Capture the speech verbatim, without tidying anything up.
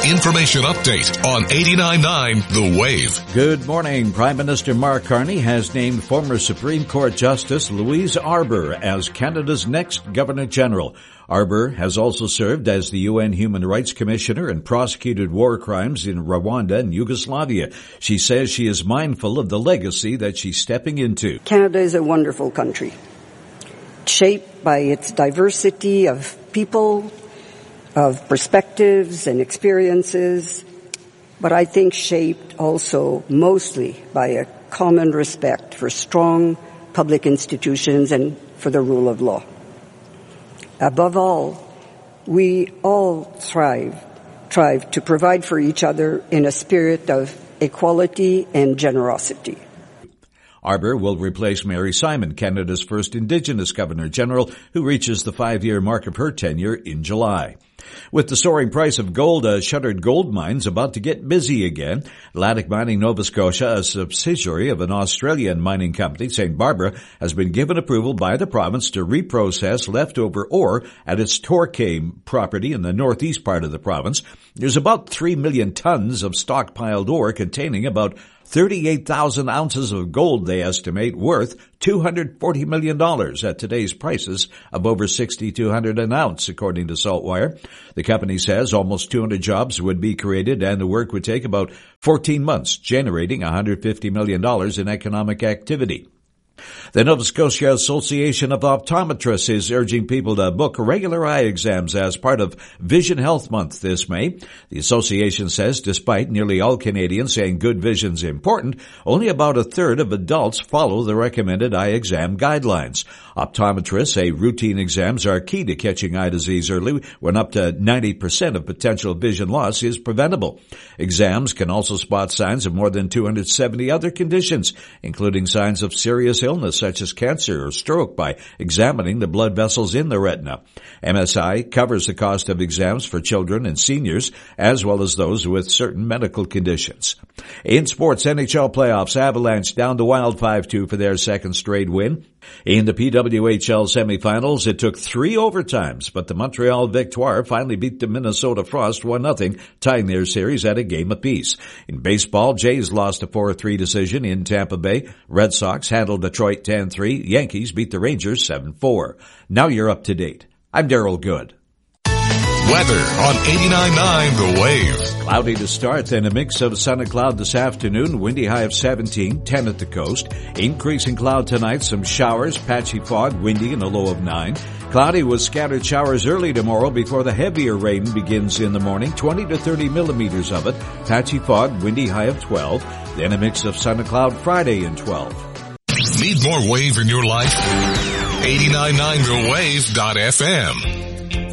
information update on eighty-nine point nine The Wave. Good morning. Prime Minister Mark Carney has named former Supreme Court Justice Louise Arbour as Canada's next Governor-General. Arbour has also served as the U N Human Rights Commissioner and prosecuted war crimes in Rwanda and Yugoslavia. She says she is mindful of the legacy that she's stepping into. Canada is a wonderful country, shaped by its diversity of people, of perspectives and experiences, but I think shaped also mostly by a common respect for strong public institutions and for the rule of law. Above all, we all thrive, strive to provide for each other in a spirit of equality and generosity. Arbour will replace Mary Simon, Canada's first Indigenous Governor-General, who reaches the five-year mark of her tenure in July. With the soaring price of gold, a shuttered gold mine's about to get busy again. Atlantic Mining Nova Scotia, a subsidiary of an Australian mining company, Saint Barbara, has been given approval by the province to reprocess leftover ore at its Torquay property in the northeast part of the province. There's about three million tons of stockpiled ore containing about thirty-eight thousand ounces of gold, they estimate, worth two hundred forty million dollars at today's prices of over six thousand two hundred dollars an ounce, according to Saltwire. The company says almost two hundred jobs would be created and the work would take about fourteen months, generating one hundred fifty million dollars in economic activity. The Nova Scotia Association of Optometrists is urging people to book regular eye exams as part of Vision Health Month this May. The association says despite nearly all Canadians saying good vision is important, only about a third of adults follow the recommended eye exam guidelines. Optometrists say routine exams are key to catching eye disease early when up to ninety percent of potential vision loss is preventable. Exams can also spot signs of more than two hundred seventy other conditions, including signs of serious illness such as cancer or stroke by examining the blood vessels in the retina. M S I covers the cost of exams for children and seniors as well as those with certain medical conditions. In sports, N H L playoffs, Avalanche down to Wild five two for their second straight win. In the P W H L semifinals, it took three overtimes, but the Montreal Victoire finally beat the Minnesota Frost one nothing, tying their series at a game apiece. In baseball, Jays lost a four three decision in Tampa Bay. Red Sox handled Detroit ten three. Yankees beat the Rangers seven four. Now you're up to date. I'm Daryl Good. Weather on eighty-nine point nine The Wave. Cloudy to start, then a mix of sun and cloud this afternoon. Windy high of seventeen, ten at the coast. Increasing cloud tonight, some showers, patchy fog, windy and a low of nine. Cloudy with scattered showers early tomorrow before the heavier rain begins in the morning, twenty to thirty millimeters of it. Patchy fog, windy high of twelve. Then a mix of sun and cloud Friday and twelve. Need more wave in your life? eighty-nine point nine the wave dot f m